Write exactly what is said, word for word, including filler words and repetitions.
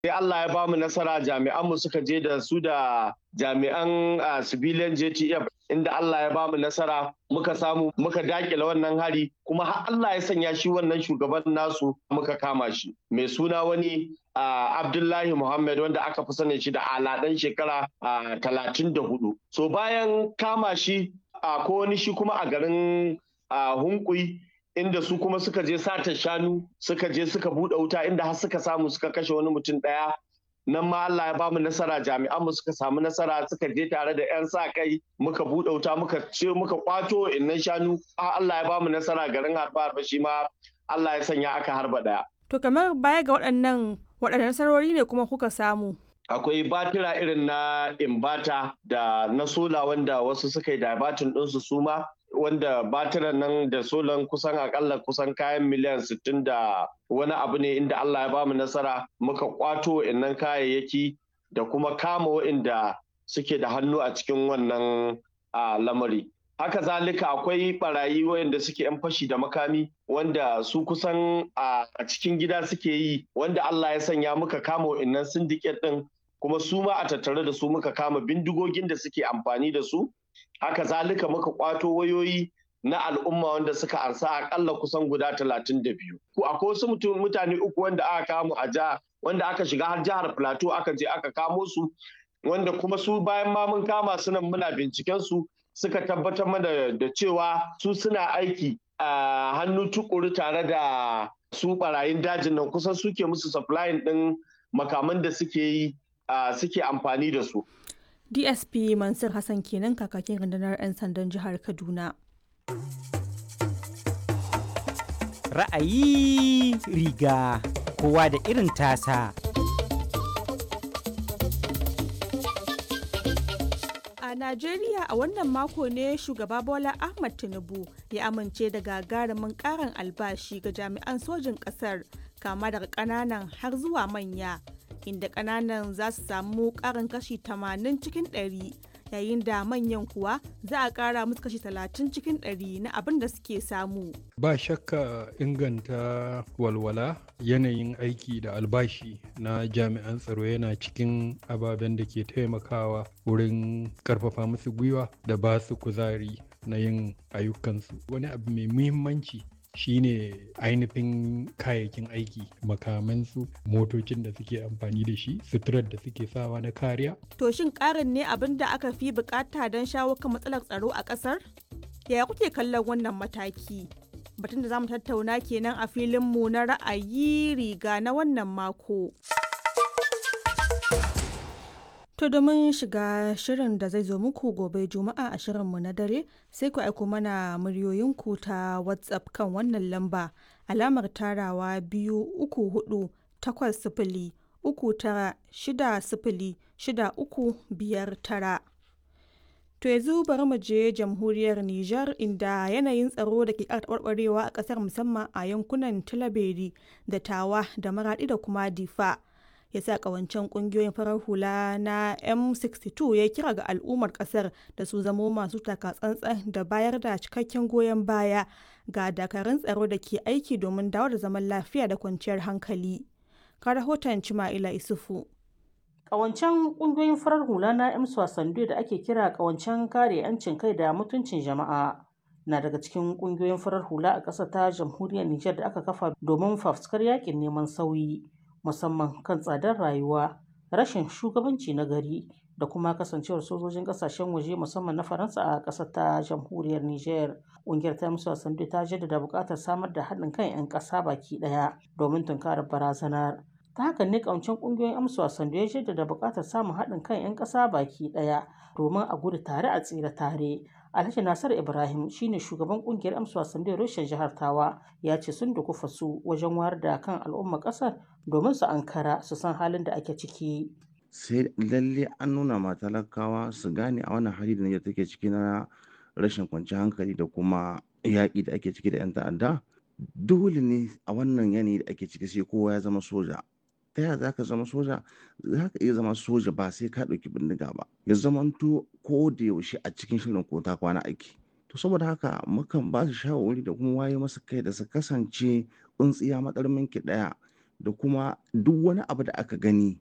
sai Allah ya bamu nasara jami'anmu suka je da su da jami'an uh, civilian J T F inda Allah ya bamu nasara muka samu muka dakile wannan hari kuma har Allah ya sanya shi wannan shugaban nasu muka kama shi mai suna wani uh, Abdullahi Muhammad wanda aka fi sanin shi da aladan shekara uh, talatin da hudu. So bayan kama shi uh, ko wani shi kuma a garin uh, Hunkui inda su kuma suka je satar shanu suka je suka buɗe wuta inda har suka samu suka kashe wani mutum ɗaya nan ma Allah ya bamu nasara jami'an mu suka samu nasara suka je tare da yan sa kai muka buɗe wuta muka ce muka kwato innan shanu Allah ya bamu nasara garin harba harba shi ma Allah ya sanya aka harba ɗaya. To kamar baya ga waɗannan waɗannan nasarori ne kuma kuka samu? Akwai batira irin na imbata da na sola wanda wasu suka yi dabatin ɗinsu su ma wanda batiran nan da solan kusan akalla kusan kayan miliyan sittin da wani abu ne inda Allah ya bamu nasara muka kwato innan kayayyaki da kuma kama waɗanda suke da hannu a cikin wannan lamari. Haka zalika akwai barayi waɗanda suke yan fashi da makami wanda su kusan a cikin gida suke yi wanda Allah ya sanya muka kama waɗannan syndicate ɗin kuma su ma a tattare da su muka kama bindigogin da suke amfani da su. Haka zalika muka kwato wayoyi na al'umma wanda suka ansa akalla kusan guda talatin da biyu. Akwai wasu mutum mutane uku wanda aka kamo a jiha wanda aka shiga har jihar Plateau aka je aka kamo su wanda kuma su bayan ma mun kama su nan muna binciken su suka tabbatar mana da cewa su suna aiki a hannu tukuru tare da su barayin dajin nan kusan suke musu supplying din makaman da suke yi suke amfani da su. D S P Mansur Hassan kenan kakakin rundunar 'yan sandan jihar Kaduna. Ra'ayi riga kowa da irin tasa. A Najeriya a wannan mako ne shugaba Bola Ahmed Tinubu ya amince da gagarumin karin albashi ga jami'an sojin ƙasar kama daga ƙananan har zuwa manya. Inda ƙananan za su samu ƙarin kashi tamanin cikin ɗari yayin da manyan kuwa za a ƙara musu kashi talatin cikin ɗari na abin da suke samu. Ba shakka inganta walwala yanayin aiki da albashi na jami'an tsaro yana cikin ababen da ke taimakawa wurin ƙarfafa musu gwiwa da ba su kuzari na yin ayyukansu. Wani abu mai muhimmanci shine ainihin kayayyakin aiki makamansu motocin da suke amfani da shi suturar da suke sawa na kariya. To shin karin ne abin da aka fi bukata don shawo kan matsalar tsaro a kasar? Yaya kuke kallon wannan mataki? Batun da zamu tattauna kenan a filinmu na ra'ayi riga na wannan mako. To domin shiga shirin da zai zo muku gobe Juma'a a shirinmu na dare sai ku aiko mana muryoyinku ta WhatsApp kan wannan lamba alamar tarawa biyu uku hudu takwas sifili uku tara shida sifili shida uku biyar tara. To yanzu bari mu je jamhuriyar Nijar inda yanayin tsaro da ke ƙara taɓarɓarewa a ƙasar musamman a yankunan Tilaberi da Tawa da Maraɗi da kuma Difa. Ya sa kawancen kungiyoyin farar hula na M sixty two ya kira ga al'ummar kasar da su zamo masu takatsantsan da bayar da cikakken goyon baya ga dakarun tsaro da ke aiki domin dawo da zaman lafiya da kwanciyar hankali. Ka rahoton Cima'ila Isufu. Kawancen kungiyoyin farar hula na M sixty da ake kira kawancen kare 'yancin kai da mutuncin jama'a na daga cikin kungiyoyin farar hula a ƙasar ta jamhuriyar Nijar da aka kafa domin fafuskar yakin neman sauyi. Musamman kan tsadar rayuwa, rashin shugabanci na gari da kuma kasancewar sojojin kasashen waje musamman na Faransa a ƙasar ta jamhuriyar Nijar. Ƙungiyar ta musu Sande ta jaddada buƙatar samar da haɗin kan 'yan ƙasa baki ɗaya domin tunkarar barazanar. Ta haka ne ƙawancen ƙungiyoyin amsa Sande ya jaddada buƙatar samun haɗin kan 'yan ƙasa baki ɗaya domin a gudu tare a tsira tare. Alhaji Nasir Ibrahim shine shugaban kungiyar amsa Sande reshen jihar Tawa ya ce sun dukufa su wajen wayar da kan al'ummar kasar domin su ankara su san halin da ake ciki. Sai lalle an nuna ma talakawa su gane a wannan hali da Nijar take ciki na rashin kwanciyar hankali da kuma yaƙi da ake ciki da 'yan ta'adda. Dole ne a wannan yanayi da ake ciki sai kowa ya zama soja. Ta yaya za ka zama soja? Za ka iya zama soja ba sai ka ɗauki bindiga ba. Ya zamanto ko da yaushe a cikin shirin ko ta kwana aiki. To saboda haka mukan ba su shawarwari da kuma waye masa kai da su kasance tsuntsiya matsarmin ki ɗaya da kuma duk wani abu da aka gani